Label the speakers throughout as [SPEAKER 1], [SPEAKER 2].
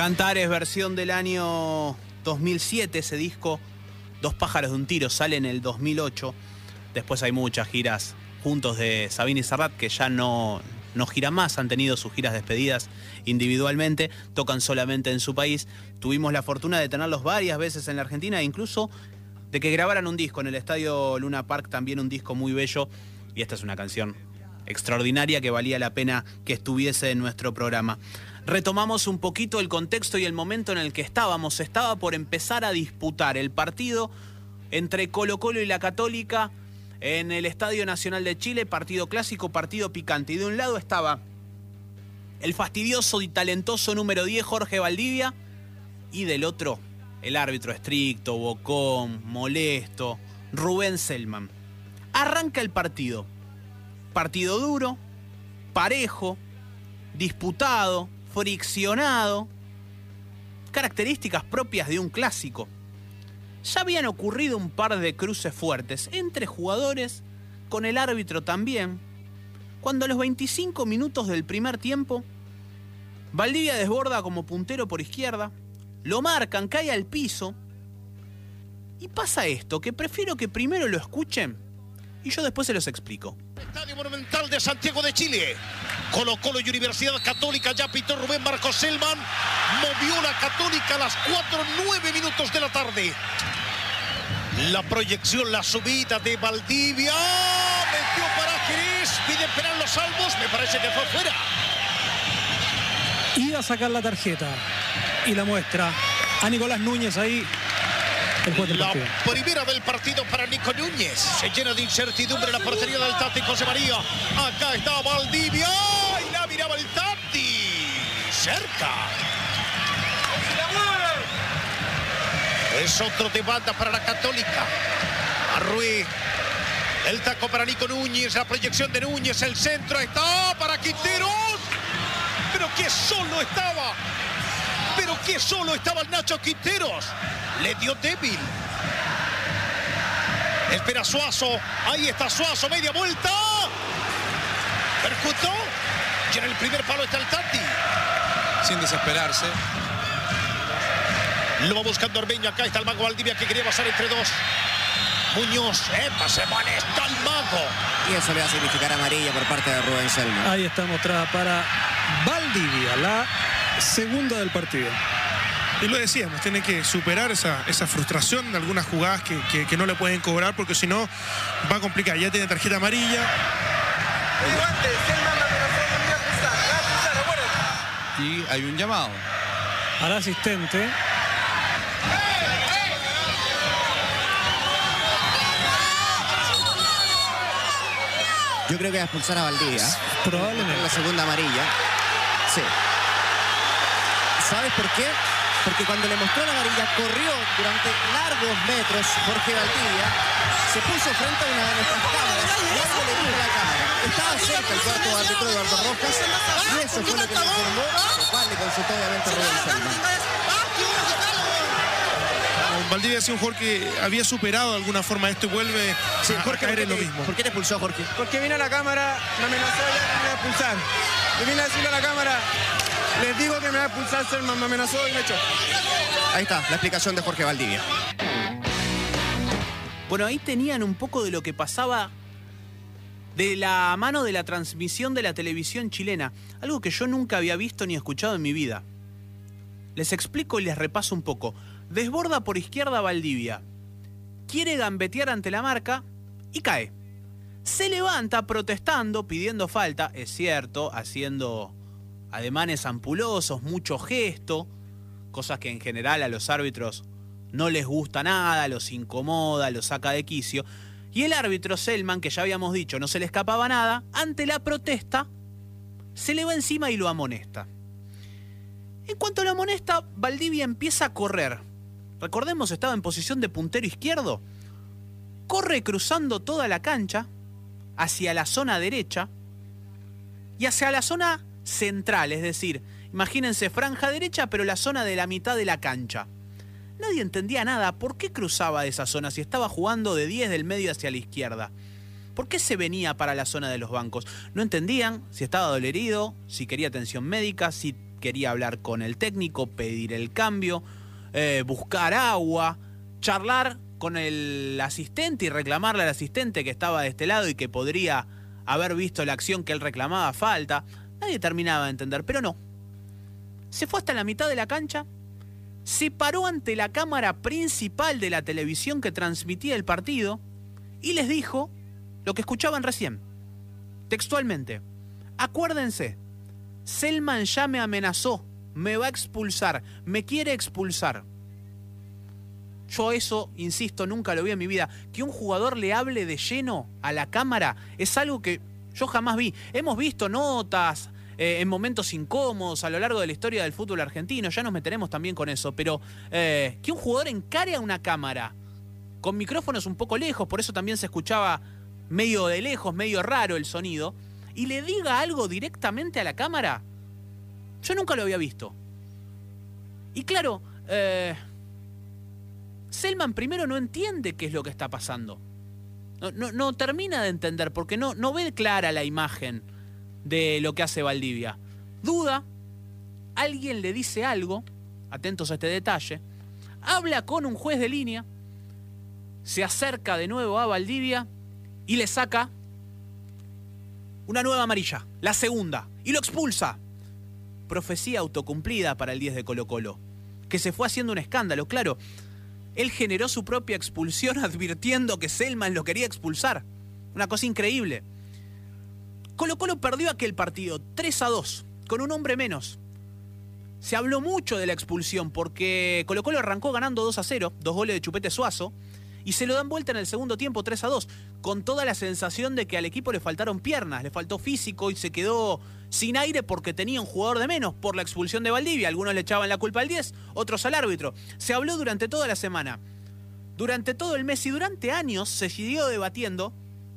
[SPEAKER 1] Cantares, versión del año 2007, ese disco, Dos pájaros de un tiro, sale en el 2008. Después hay muchas giras juntos de Sabina y Serrat que ya no giran más, han tenido sus giras despedidas individualmente, tocan solamente en su país. Tuvimos la fortuna de tenerlos varias veces en la Argentina e incluso de que grabaran un disco en el Estadio Luna Park, también un disco muy bello, y esta es una canción extraordinaria que valía la pena que estuviese en nuestro programa. Retomamos un poquito el contexto y el momento en el que estábamos. Estaba por empezar a disputar el partido entre Colo-Colo y la Católica en el Estadio Nacional de Chile, partido clásico, partido picante. Y de un lado estaba el fastidioso y talentoso número 10, Jorge Valdivia, y del otro, el árbitro estricto, bocón, molesto, Rubén Selman. Arranca el partido. Partido duro, parejo, disputado, friccionado, características propias de un clásico. Ya habían ocurrido un par de cruces fuertes entre jugadores, con el árbitro también, cuando a los 25 minutos del primer tiempo, Valdivia desborda como puntero por izquierda, lo marcan, cae al piso, y pasa esto, que prefiero que primero lo escuchen y yo después se los explico.
[SPEAKER 2] Estadio Monumental de Santiago de Chile. Colo-Colo y Universidad Católica, ya pitó Rubén Marcos Selman. Movió la Católica a las 4:09 minutos de la tarde. La proyección, la subida de Valdivia. Metió para Jerez. Piden penal los salvos. Me parece que fue fuera.
[SPEAKER 3] Iba a sacar la tarjeta y la muestra a Nicolás Núñez ahí.
[SPEAKER 2] La primera del partido para Nico Núñez. Se llena de incertidumbre la portería del Tati José María. Acá está Valdivia. Y la miraba el Tati. Cerca. Es otro de banda para la Católica. Arrué. El taco para Nico Núñez. La proyección de Núñez. El centro está para Quinteros. Pero que solo estaba. Pero que solo estaba el Nacho Quinteros. Le dio débil. Espera Suazo. Ahí está Suazo. Media vuelta. Percutó. Y en el primer palo está el Tati.
[SPEAKER 4] Sin desesperarse.
[SPEAKER 2] Lo va buscando Ormeño. Acá está el mago Valdivia que quería pasar entre dos. Muñoz. ¡Epa! Se molesta el mago.
[SPEAKER 5] Y eso le va a significar amarilla por parte de Rubén Selman.
[SPEAKER 3] Ahí está mostrada para Valdivia, la segunda del partido.
[SPEAKER 6] Y lo decíamos, tiene que superar esa frustración de algunas jugadas que no le pueden cobrar, porque si no va a complicar. Ya tiene tarjeta amarilla.
[SPEAKER 4] Y hay un llamado
[SPEAKER 3] al asistente.
[SPEAKER 5] Yo creo que va a expulsar a Valdivia.
[SPEAKER 3] Probablemente.
[SPEAKER 5] La segunda amarilla. Sí. ¿Sabes por qué? Porque cuando le mostró la amarilla, corrió durante largos metros Jorge Valdivia, se puso frente a una de nuestras cámaras y algo le dijo a la cámara. Estaba cerca el cuarto árbitro Eduardo Rojas y eso fue lo que le informó, lo cual le consultó obviamente a Rubén Selman.
[SPEAKER 6] Valdivia es un jugador que había superado de alguna forma esto y vuelve a caer en lo mismo.
[SPEAKER 5] ¿Por qué te expulsó, Jorge?
[SPEAKER 7] Porque vino a la cámara, me amenazó ya que me iba a expulsar. Y vine a decirle a la cámara, les digo que me va a expulsar Selman, me amenazó y me echó.
[SPEAKER 5] Ahí está, la explicación de Jorge Valdivia.
[SPEAKER 1] Bueno, ahí tenían un poco de lo que pasaba de la mano de la transmisión de la televisión chilena. Algo que yo nunca había visto ni escuchado en mi vida. Les explico y les repaso un poco. Desborda por izquierda Valdivia. Quiere gambetear ante la marca y cae. Se levanta protestando, pidiendo falta, es cierto, haciendo ademanes ampulosos, mucho gesto, cosas que en general a los árbitros no les gusta nada, los incomoda, los saca de quicio. Y el árbitro Selman, que ya habíamos dicho no se le escapaba nada, ante la protesta se le va encima y lo amonesta. En cuanto lo amonesta, Valdivia empieza a correr. Recordemos, estaba en posición de puntero izquierdo. Corre cruzando toda la cancha hacia la zona derecha y hacia la zona central, es decir, imagínense franja derecha, pero la zona de la mitad de la cancha. Nadie entendía nada. ¿Por qué cruzaba esa zona si estaba jugando de 10 del medio hacia la izquierda? ¿Por qué se venía para la zona de los bancos? No entendían si estaba dolorido, si quería atención médica, si quería hablar con el técnico, pedir el cambio, buscar agua, charlar con el asistente y reclamarle al asistente que estaba de este lado y que podría haber visto la acción que él reclamaba falta. Nadie terminaba de entender, pero no. Se fue hasta la mitad de la cancha, se paró ante la cámara principal de la televisión que transmitía el partido y les dijo lo que escuchaban recién, textualmente: acuérdense, Selman ya me amenazó, me va a expulsar, me quiere expulsar. Yo eso, insisto, nunca lo vi en mi vida. Que un jugador le hable de lleno a la cámara es algo que yo jamás vi. Hemos visto notas en momentos incómodos a lo largo de la historia del fútbol argentino, ya nos meteremos también con eso, pero que un jugador encare a una cámara con micrófonos un poco lejos, por eso también se escuchaba medio de lejos, medio raro el sonido, y le diga algo directamente a la cámara, yo nunca lo había visto. Y claro, Selman primero no entiende qué es lo que está pasando. No termina de entender porque no ve clara la imagen de lo que hace Valdivia. Duda, alguien le dice algo, atentos a este detalle, habla con un juez de línea, se acerca de nuevo a Valdivia y le saca una nueva amarilla, la segunda, y lo expulsa. Profecía autocumplida para el 10 de Colo-Colo, que se fue haciendo un escándalo, claro. Él generó su propia expulsión advirtiendo que Selman lo quería expulsar. Una cosa increíble. Colo-Colo perdió aquel partido 3-2, con un hombre menos. Se habló mucho de la expulsión porque Colo-Colo arrancó ganando 2-0, 2 goles de Chupete Suazo, y se lo dan vuelta en el segundo tiempo 3-2, con toda la sensación de que al equipo le faltaron piernas, le faltó físico y se quedó sin aire porque tenía un jugador de menos por la expulsión de Valdivia. Algunos le echaban la culpa al 10, otros al árbitro. Se habló durante toda la semana, durante todo el mes y durante años se siguió debatiendo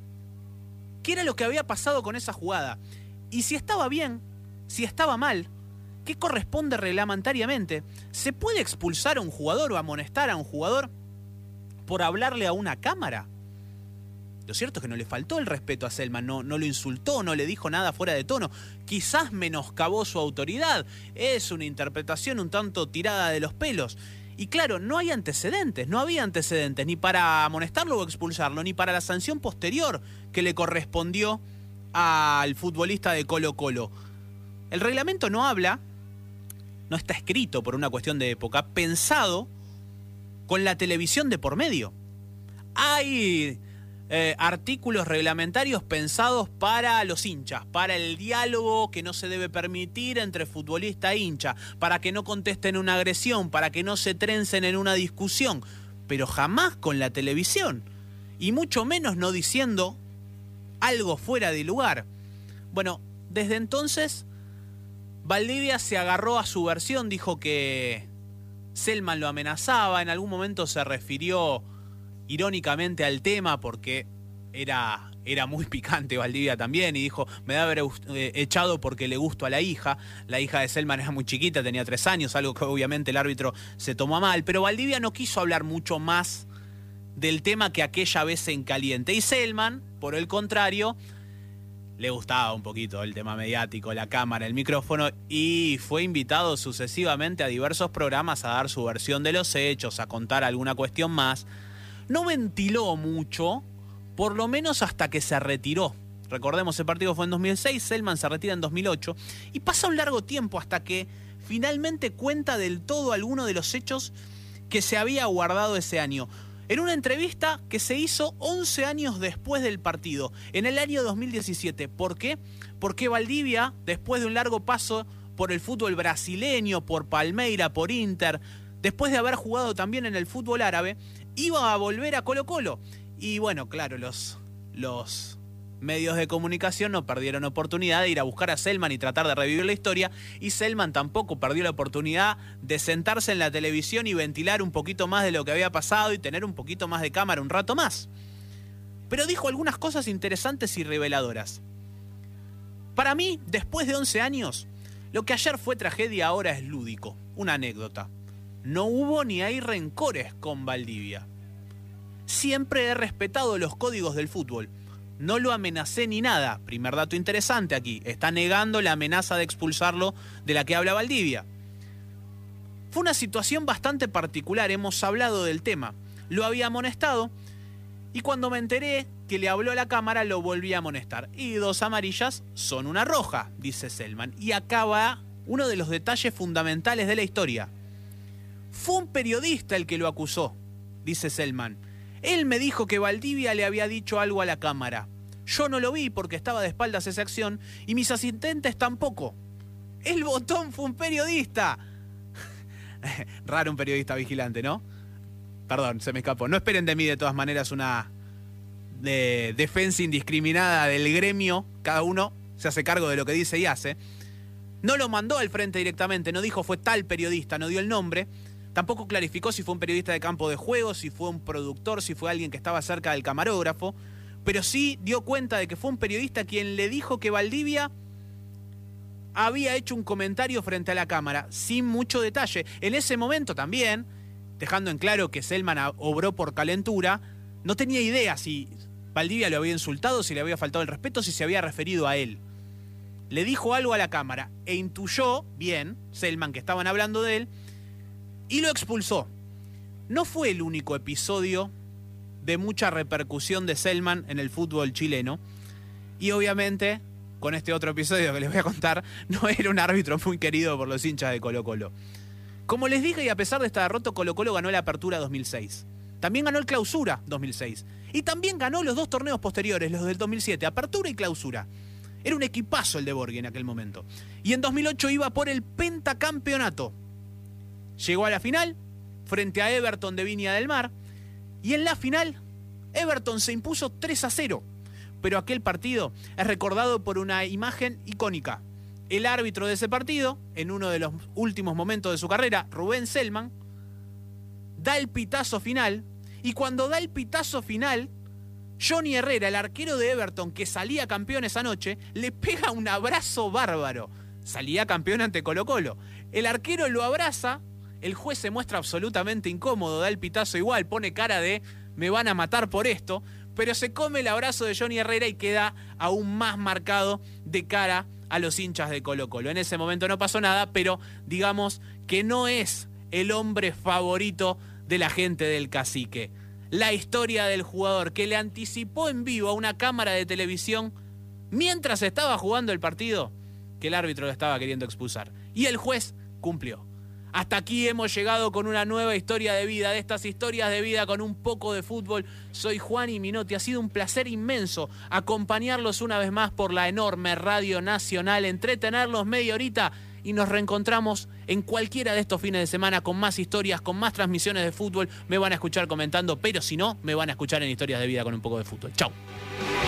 [SPEAKER 1] qué era lo que había pasado con esa jugada. Y si estaba bien, si estaba mal, ¿qué corresponde reglamentariamente? ¿Se puede expulsar a un jugador o amonestar a un jugador por hablarle a una cámara? Lo cierto es que no le faltó el respeto a Selman, no lo insultó, no le dijo nada fuera de tono, quizás menoscabó su autoridad, es una interpretación un tanto tirada de los pelos. Y claro, no había antecedentes ni para amonestarlo o expulsarlo, ni para la sanción posterior que le correspondió al futbolista de Colo-Colo. El reglamento no habla, no está escrito por una cuestión de época, pensado con la televisión de por medio. Hay artículos reglamentarios pensados para los hinchas, para el diálogo que no se debe permitir entre futbolista e hincha, para que no contesten una agresión, para que no se trencen en una discusión, pero jamás con la televisión, y mucho menos no diciendo algo fuera de lugar. Bueno, desde entonces Valdivia se agarró a su versión, dijo que Selman lo amenazaba, en algún momento se refirió irónicamente al tema porque era muy picante Valdivia también, y dijo, me debe haber echado porque le gusto a la hija de Selman era muy chiquita, tenía 3 años, algo que obviamente el árbitro se tomó a mal, pero Valdivia no quiso hablar mucho más del tema que aquella vez en caliente, y Selman, por el contrario, le gustaba un poquito el tema mediático, la cámara, el micrófono, y fue invitado sucesivamente a diversos programas a dar su versión de los hechos, a contar alguna cuestión más. No ventiló mucho, por lo menos hasta que se retiró. Recordemos, el partido fue en 2006, Selman se retira en 2008, y pasa un largo tiempo hasta que finalmente cuenta del todo alguno de los hechos que se había guardado ese año. En una entrevista que se hizo 11 años después del partido, en el año 2017. ¿Por qué? Porque Valdivia, después de un largo paso por el fútbol brasileño, por Palmeira, por Inter, después de haber jugado también en el fútbol árabe, iba a volver a Colo-Colo. Y bueno, claro, los medios de comunicación no perdieron oportunidad de ir a buscar a Selman y tratar de revivir la historia, y Selman tampoco perdió la oportunidad de sentarse en la televisión y ventilar un poquito más de lo que había pasado y tener un poquito más de cámara un rato más. Pero dijo algunas cosas interesantes y reveladoras. Para mí, después de 11 años, lo que ayer fue tragedia ahora es lúdico, una anécdota. No hubo ni hay rencores con Valdivia. Siempre he respetado los códigos del fútbol. no lo amenacé ni nada. Primer dato interesante aquí. Está negando la amenaza de expulsarlo de la que habla Valdivia. Fue una situación bastante particular, hemos hablado del tema. Lo había amonestado y cuando me enteré que le habló a la cámara lo volví a amonestar. Y 2 amarillas son una roja, dice Selman. Y acá va uno de los detalles fundamentales de la historia. Fue un periodista el que lo acusó, dice Selman. Él me dijo que Valdivia le había dicho algo a la cámara. Yo no lo vi porque estaba de espaldas esa acción y mis asistentes tampoco. El botón fue un periodista. Raro un periodista vigilante, ¿no? Perdón, se me escapó. No esperen de mí de todas maneras una defensa indiscriminada del gremio. Cada uno se hace cargo de lo que dice y hace. No lo mandó al frente directamente, no dijo fue tal periodista, no dio el nombre. Tampoco clarificó si fue un periodista de campo de juego, si fue un productor, si fue alguien que estaba cerca del camarógrafo. Pero sí dio cuenta de que fue un periodista quien le dijo que Valdivia había hecho un comentario frente a la cámara, sin mucho detalle. En ese momento también, dejando en claro que Selman obró por calentura, no tenía idea si Valdivia lo había insultado, si le había faltado el respeto, si se había referido a él. Le dijo algo a la cámara e intuyó, bien, Selman, que estaban hablando de él, y lo expulsó. No fue el único episodio de mucha repercusión de Selman en el fútbol chileno. Y obviamente, con este otro episodio que les voy a contar, no era un árbitro muy querido por los hinchas de Colo-Colo. Como les dije, y a pesar de esta derrota, Colo-Colo ganó la Apertura 2006. También ganó el Clausura 2006. Y también ganó los 2 torneos posteriores, los del 2007, Apertura y Clausura. Era un equipazo el de Borghi en aquel momento. Y en 2008 iba por el pentacampeonato. Llegó a la final, frente a Everton de Viña del Mar. Y en la final, Everton se impuso 3-0. Pero aquel partido es recordado por una imagen icónica. El árbitro de ese partido, en uno de los últimos momentos de su carrera, Rubén Selman, da el pitazo final. Y cuando da el pitazo final, Johnny Herrera, el arquero de Everton, que salía campeón esa noche, le pega un abrazo bárbaro. Salía campeón ante Colo-Colo. El arquero lo abraza, el juez se muestra absolutamente incómodo, da el pitazo igual, pone cara de me van a matar por esto, pero se come el abrazo de Johnny Herrera y queda aún más marcado de cara a los hinchas de Colo-Colo. En ese momento no pasó nada, pero digamos que no es el hombre favorito de la gente del Cacique. La historia del jugador que le anticipó en vivo a una cámara de televisión mientras estaba jugando el partido que el árbitro lo estaba queriendo expulsar. Y el juez cumplió. Hasta aquí hemos llegado con una nueva historia de vida, de estas historias de vida con un poco de fútbol. Soy Juan y Minotti. Ha sido un placer inmenso acompañarlos una vez más por la enorme Radio Nacional, entretenerlos media horita y nos reencontramos en cualquiera de estos fines de semana con más historias, con más transmisiones de fútbol. Me van a escuchar comentando, pero si no, me van a escuchar en historias de vida con un poco de fútbol. Chau.